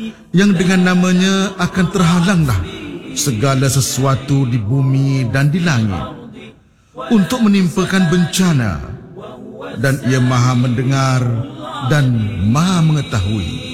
yang dengan namanya akan terhalanglah segala sesuatu di bumi dan di langit untuk menimpakan bencana, dan ia maha mendengar dan maha mengetahui.